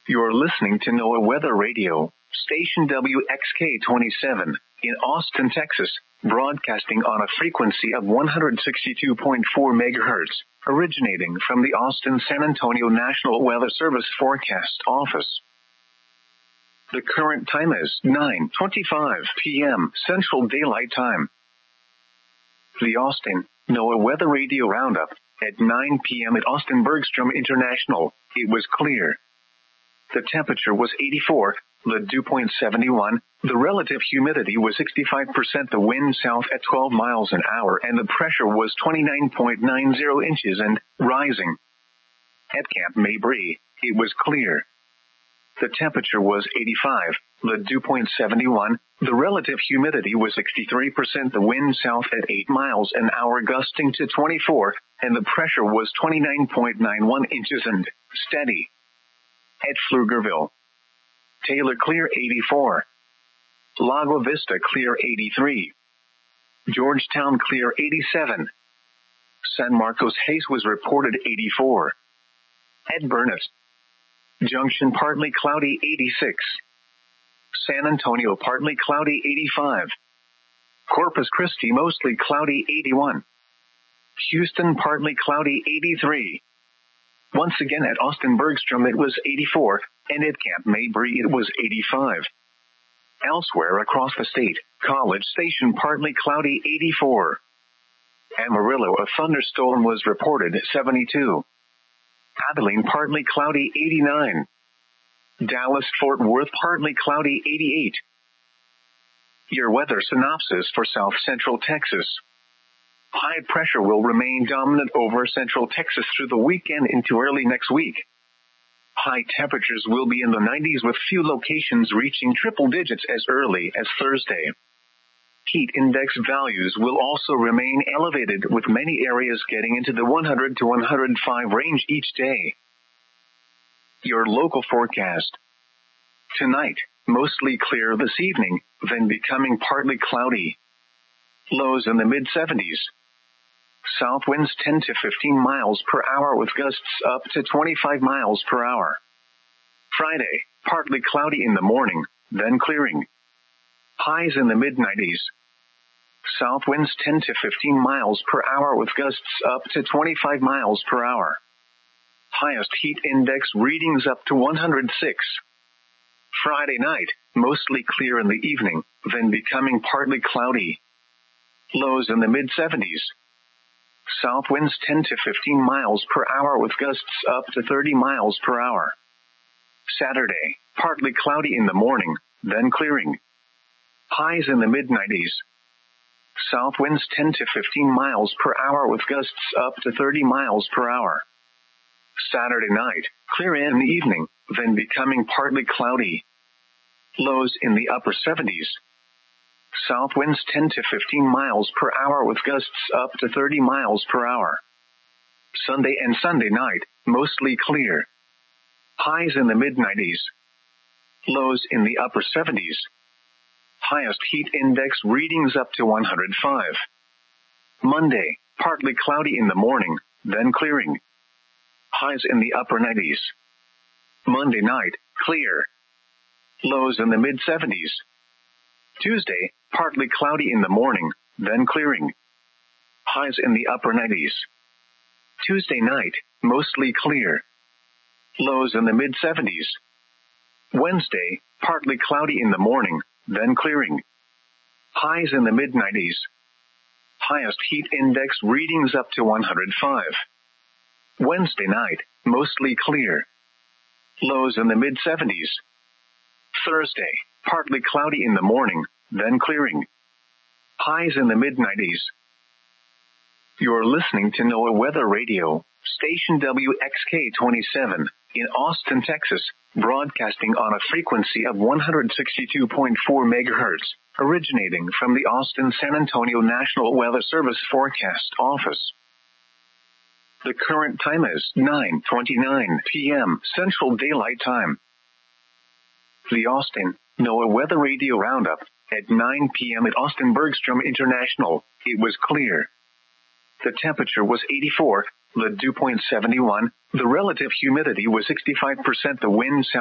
You're listening to NOAA Weather Radio, station WXK-27, in Austin, Texas, broadcasting on a frequency of 162.4 megahertz, originating from the Austin-San Antonio National Weather Service Forecast Office. The current time is 9:25 p.m. Central Daylight Time. The Austin NOAA Weather Radio Roundup at 9 p.m. at Austin Bergstrom International. It was clear. The temperature was 84, the dew point 71, the relative humidity was 65%, the wind south at 12 miles an hour, and the pressure was 29.90 inches and rising. At Camp Mabry, it was clear. The temperature was 85, the dew point 71, the relative humidity was 63%, the wind south at 8 miles an hour gusting to 24, and the pressure was 29.91 inches and steady. At Pflugerville, Taylor clear 84, Lago Vista clear 83, Georgetown clear 87, San Marcos Hayes was reported 84, at Burnett, Junction partly cloudy 86, San Antonio partly cloudy 85, Corpus Christi mostly cloudy 81, Houston partly cloudy 83. Once again at Austin Bergstrom it was 84, and at Camp Mabry it was 85. Elsewhere across the state, College Station partly cloudy 84. Amarillo a thunderstorm was reported 72. Abilene partly cloudy 89. Dallas Fort Worth partly cloudy 88. Your weather synopsis for South Central Texas. High pressure will remain dominant over Central Texas through the weekend into early next week. High temperatures will be in the 90s with few locations reaching triple digits as early as Thursday. Heat index values will also remain elevated with many areas getting into the 100 to 105 range each day. Your local forecast. Tonight, mostly clear this evening, then becoming partly cloudy. Lows in the mid-70s. South winds 10 to 15 miles per hour with gusts up to 25 miles per hour. Friday, partly cloudy in the morning, then clearing. Highs in the mid-90s. South winds 10 to 15 miles per hour with gusts up to 25 miles per hour. Highest heat index readings up to 106. Friday night, mostly clear in the evening, then becoming partly cloudy. Lows in the mid-70s. South winds 10 to 15 miles per hour with gusts up to 30 miles per hour. Saturday, partly cloudy in the morning, then clearing. Highs in the mid-90s. South winds 10 to 15 miles per hour with gusts up to 30 miles per hour. Saturday night, clear in the evening, then becoming partly cloudy. Lows in the upper 70s. South winds 10 to 15 miles per hour with gusts up to 30 miles per hour. Sunday and Sunday night, mostly clear. Highs in the mid-90s. Lows in the upper 70s. Highest heat index readings up to 105. Monday, partly cloudy in the morning, then clearing. Highs in the upper 90s. Monday night, clear. Lows in the mid-70s. Tuesday, partly cloudy in the morning, then clearing. Highs in the upper 90s. Tuesday night, mostly clear. Lows in the mid-70s. Wednesday, partly cloudy in the morning, then clearing. Highs in the mid-90s. Highest heat index readings up to 105. Wednesday night, mostly clear. Lows in the mid-70s. Thursday, partly cloudy in the morning, then clearing. Highs in the mid-90s. You're listening to NOAA Weather Radio, station WXK-27, in Austin, Texas, broadcasting on a frequency of 162.4 megahertz, originating from the Austin-San Antonio National Weather Service Forecast Office. The current time is 9:29 p.m. Central Daylight Time. The Austin NOAA Weather Radio Roundup at 9 p.m. at Austin Bergstrom International. It was clear. The temperature was 84, the dew point 71, the relative humidity was 65%, the wind